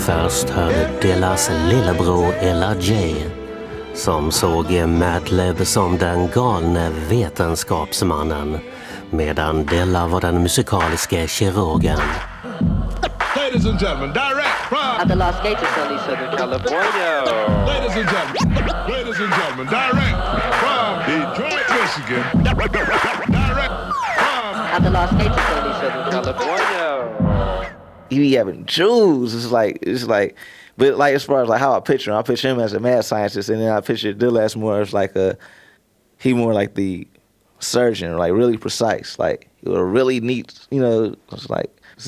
Först hörde Dillas lillebror Ella J, som såg Madlib som den galne vetenskapsmannen, medan Dilla var den musikaliska kirurgen. Ladies and gentlemen, direct from at the Las Gator Center, Southern California. Ladies and gentlemen, direct from Detroit, Michigan. Direct from At the Las Gator Center, Southern California. He be having jewels. It's like, but like as far as like how I picture him as a mad scientist, and then I picture Dilla as more as like he more like the surgeon, like really precise, like a really neat, it's like,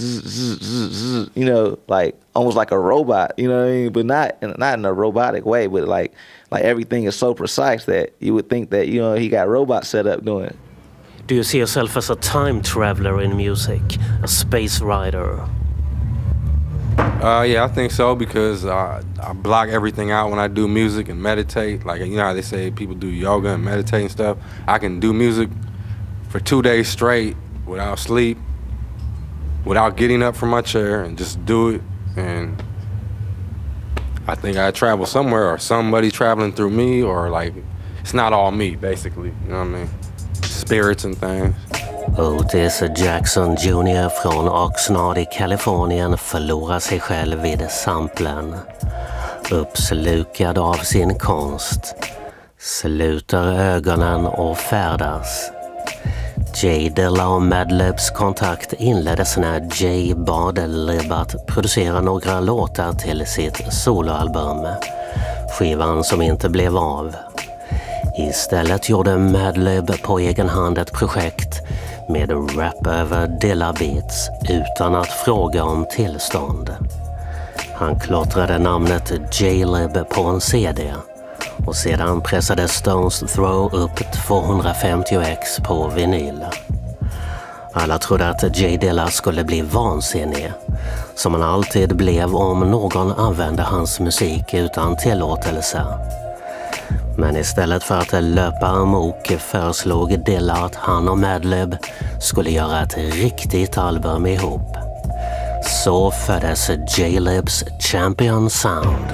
like almost like a robot, you know what I mean? But not in a robotic way, but like everything is so precise that you would think that, he got robots set up doing it. Do you see yourself as a time traveler in music, a space rider? Yeah, I think so, because I block everything out when I do music and meditate. Like, how they say people do yoga and meditate and stuff. I can do music for 2 days straight without sleep, without getting up from my chair, and just do it. And I think I travel somewhere, or somebody traveling through me, or like, it's not all me, basically, you know what I mean? Spirits and things. Otis Jackson Jr. från Oxnard i Kalifornien förlorar sig själv vid samplen. Uppslukad av sin konst, sluter ögonen och färdas. J Dilla och Madlibs kontakt inleddes när Jay bad Lib att producera några låtar till sitt soloalbum, skivan som inte blev av. Istället gjorde Madlib på egen hand ett projekt med rap över Dilla beats utan att fråga om tillstånd. Han klottrade namnet J-Lib på en CD och sedan pressade Stones Throw upp 250x på vinyl. Alla trodde att J Dilla skulle bli vansinnig, som han alltid blev om någon använde hans musik utan tillåtelse. Men istället för att löpa amok föreslog Dilla att han och Madlib skulle göra ett riktigt album ihop. Så föddes J-Libs Champion Sound.